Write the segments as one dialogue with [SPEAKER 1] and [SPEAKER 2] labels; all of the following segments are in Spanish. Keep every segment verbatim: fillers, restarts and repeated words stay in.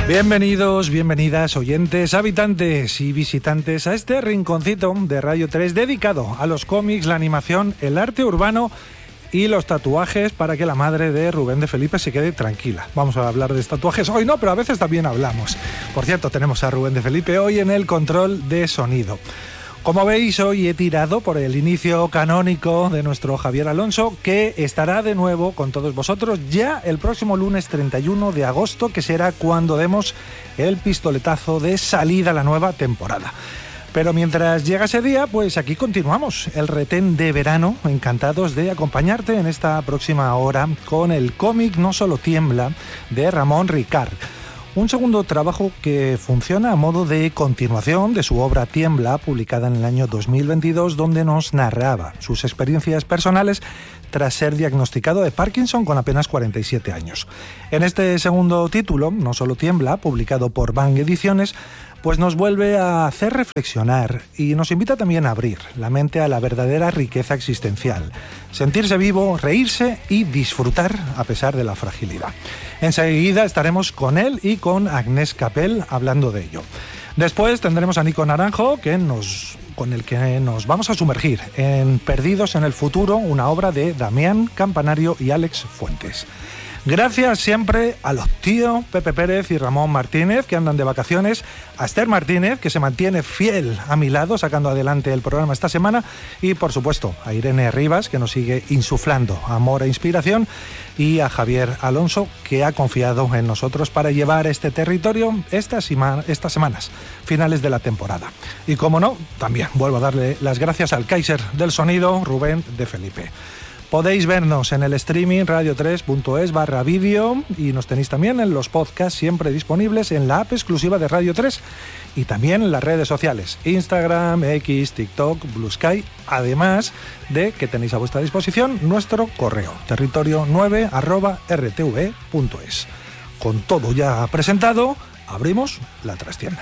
[SPEAKER 1] Bienvenidos, bienvenidas, oyentes, habitantes y visitantes a este rinconcito de Radio tres dedicado a los cómics, la animación, el arte urbano y los tatuajes para que la madre de Rubén de Felipe se quede tranquila. Vamos a hablar de tatuajes hoy, no, pero a veces también hablamos. Por cierto, tenemos a Rubén de Felipe hoy en el control de sonido. Como veis, hoy he tirado por el inicio canónico de nuestro Javier Alonso, que estará de nuevo con todos vosotros ya el próximo lunes treinta y uno de agosto, que será cuando demos el pistoletazo de salida a la nueva temporada. Pero mientras llega ese día, pues aquí continuamos el retén de verano, encantados de acompañarte en esta próxima hora con el cómic No Solo Tiembla de Ramón Ricard. Un segundo trabajo que funciona a modo de continuación de su obra Tiembla, publicada en el año dos mil veintidós, donde nos narraba sus experiencias personales tras ser diagnosticado de Parkinson con apenas cuarenta y siete años. En este segundo título, No Solo Tiembla, publicado por Bang Ediciones, pues nos vuelve a hacer reflexionar y nos invita también a abrir la mente a la verdadera riqueza existencial, sentirse vivo, reírse y disfrutar a pesar de la fragilidad. Enseguida estaremos con él y con Agnès Capel hablando de ello. Después tendremos a Nico Naranjo, que nos, con el que nos vamos a sumergir en Perdidos en el Futuro, una obra de Damián Campanario y Alex Fuentes. Gracias siempre a los tíos Pepe Pérez y Ramón Martínez, que andan de vacaciones, a Esther Martínez, que se mantiene fiel a mi lado, sacando adelante el programa esta semana, y por supuesto a Irene Rivas, que nos sigue insuflando amor e inspiración, y a Javier Alonso, que ha confiado en nosotros para llevar este territorio estas, estas semanas, finales de la temporada. Y como no, también vuelvo a darle las gracias al Kaiser del sonido, Rubén de Felipe. Podéis vernos en el streaming radio tres punto es barra vídeo y nos tenéis también en los podcasts siempre disponibles en la app exclusiva de Radio tres y también en las redes sociales, Instagram, X, TikTok, Blue Sky, además de que tenéis a vuestra disposición nuestro correo, territorio nueve arroba r t v punto es. Con todo ya presentado, abrimos la trastienda.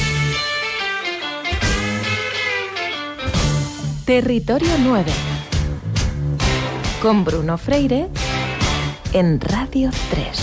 [SPEAKER 2] Territorio nueve. Con Bruno Freire en Radio tres.